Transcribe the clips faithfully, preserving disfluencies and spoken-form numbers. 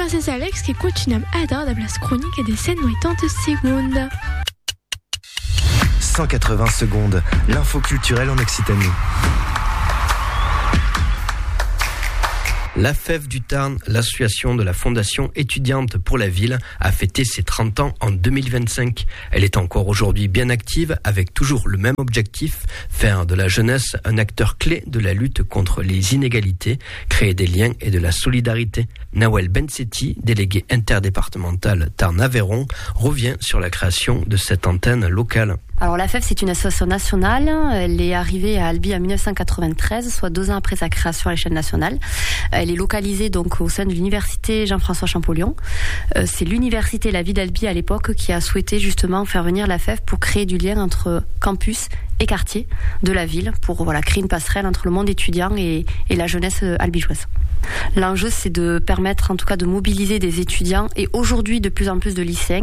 c'est Alex qui continue à adore la place chronique et des scènes oitante secondes. cent quatre-vingts secondes, l'info culturelle en Occitanie. La F E V du Tarn, l'association de la Fondation étudiante pour la ville, a fêté ses trente ans en deux mille vingt-cinq. Elle est encore aujourd'hui bien active avec toujours le même objectif, faire de la jeunesse un acteur clé de la lutte contre les inégalités, créer des liens et de la solidarité. Nawel Bensetti, délégué interdépartemental Tarn-Aveyron, revient sur la création de cette antenne locale. Alors la F E V, c'est une association nationale. Elle est arrivée à Albi en dix-neuf cent quatre-vingt-treize, soit deux ans après sa création à l'échelle nationale. Elle est localisée donc au sein de l'université Jean-François Champollion. C'est l'université, la ville d'Albi à l'époque, qui a souhaité justement faire venir la F E V pour créer du lien entre campus et quartier de la ville, pour voilà créer une passerelle entre le monde étudiant et, et la jeunesse albigeoise. L'enjeu, c'est de permettre en tout cas de mobiliser des étudiants et aujourd'hui de plus en plus de lycéens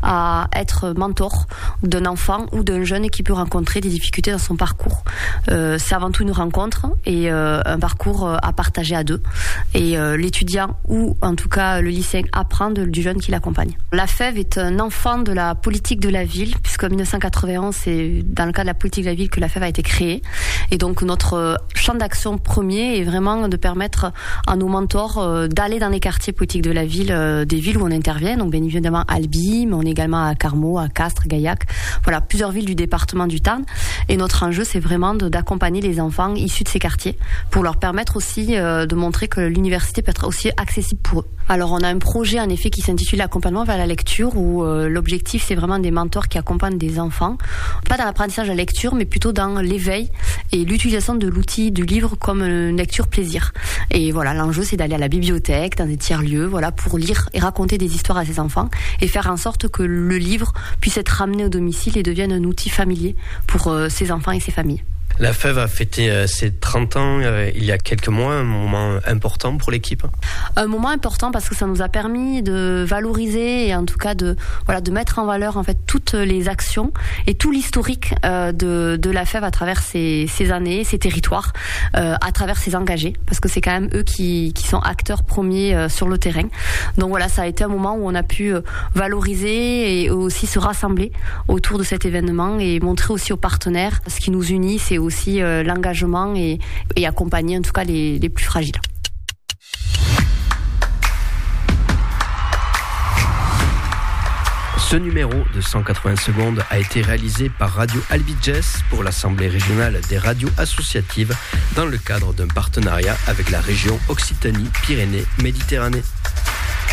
à être mentors d'un enfant ou d'un jeune qui peut rencontrer des difficultés dans son parcours. Euh, c'est avant tout une rencontre et euh, un parcours à partager à deux. Et euh, l'étudiant ou en tout cas le lycéen apprend de, du jeune qui l'accompagne. La F E V est un enfant de la politique de la ville, puisqu'en dix-neuf cent quatre-vingt-onze, c'est dans le cadre de la politique de la ville que la F E V a été créée. Et donc notre champ d'action premier est vraiment de permettre à nos mentors euh, d'aller dans les quartiers politiques de la ville, euh, des villes où on intervient. Donc bien évidemment Albi, mais on est également à Carmaux, à Castres, Gaillac. Voilà, plusieurs villes du département du Tarn. Et notre enjeu, c'est vraiment de, d'accompagner les enfants issus de ces quartiers pour leur permettre aussi euh, de montrer que l'université peut être aussi accessible pour eux. Alors on a un projet en effet qui s'intitule l'accompagnement vers la lecture, où euh, l'objectif c'est vraiment des mentors qui accompagnent des enfants, pas dans l'apprentissage de la lecture, mais plutôt dans l'éveil et l'utilisation de l'outil du livre comme une lecture plaisir. Et voilà, l'enjeu c'est d'aller à la bibliothèque, dans des tiers-lieux, voilà, pour lire et raconter des histoires à ses enfants et faire en sorte que le livre puisse être ramené au domicile et devienne un outil familier pour euh, ses enfants et ses familles. La F E V a fêté euh, ses trente ans euh, il y a quelques mois, un moment important pour l'équipe. Un moment important parce que ça nous a permis de valoriser et en tout cas de voilà de mettre en valeur en fait toutes les actions et tout l'historique euh, de de la F E V à travers ces ces années, ces territoires, euh, à travers ses engagés, parce que c'est quand même eux qui qui sont acteurs premiers euh, sur le terrain. Donc voilà, ça a été un moment où on a pu euh, valoriser et aussi se rassembler autour de cet événement et montrer aussi aux partenaires ce qui nous unit, c'est aussi euh, l'engagement et, et accompagner en tout cas les, les plus fragiles. Ce numéro de cent quatre-vingts secondes a été réalisé par Radio Albi Jazz pour l'Assemblée régionale des radios associatives dans le cadre d'un partenariat avec la région Occitanie-Pyrénées-Méditerranée.